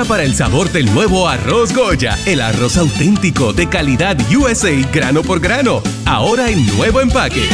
Prepara para el sabor del nuevo arroz Goya, el arroz auténtico de calidad USA grano por grano, ahora en nuevo empaque.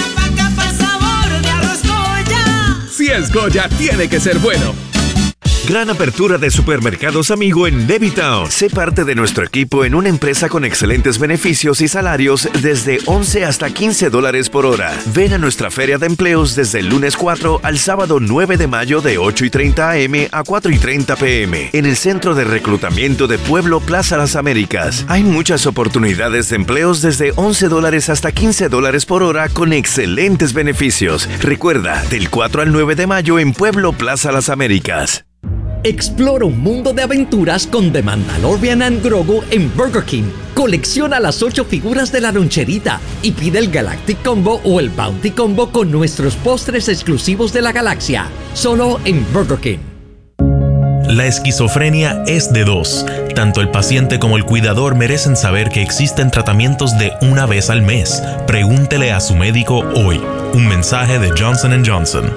Si es Goya, tiene que ser bueno. Gran apertura de Supermercados Amigo en Levittown. Sé parte de nuestro equipo en una empresa con excelentes beneficios y salarios desde $11 hasta $15 por hora. Ven a nuestra feria de empleos desde el lunes 4 al sábado 9 de mayo de 8:30 a.m. a 4:30 p.m. en el Centro de Reclutamiento de Pueblo Plaza Las Américas. Hay muchas oportunidades de empleos desde $11 hasta $15 por hora con excelentes beneficios. Recuerda, del 4 al 9 de mayo en Pueblo Plaza Las Américas. Explora un mundo de aventuras con The Mandalorian and Grogu en Burger King. Colecciona las 8 figuras de la loncherita y pide el Galactic Combo o el Bounty Combo con nuestros postres exclusivos de la galaxia. Solo en Burger King. La esquizofrenia es de dos. Tanto el paciente como el cuidador merecen saber que existen tratamientos de una vez al mes. Pregúntele a su médico hoy. Un mensaje de Johnson & Johnson.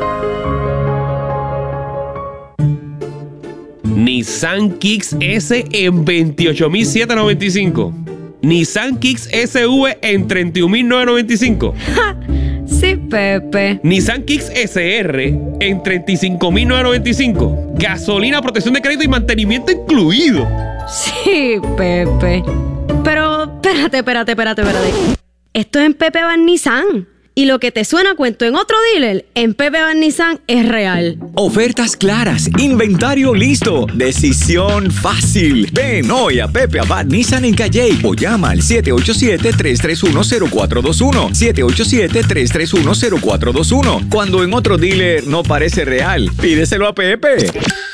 Nissan Kicks S en $28,795. Nissan Kicks SV en $31,995. ¡Ja! Sí, Pepe. Nissan Kicks SR en $35,995. Gasolina, protección de crédito y mantenimiento incluido. Sí, Pepe. Pero, espérate. Esto es en Pepe Van Nissan. Y lo que te suena a cuento en otro dealer, en Pepe Van Nissan es real. Ofertas claras, inventario listo, decisión fácil. Ven hoy a Pepe Van Nissan en Calley o llama al 787-331-0421. 787-331-0421. Cuando en otro dealer no parece real, pídeselo a Pepe.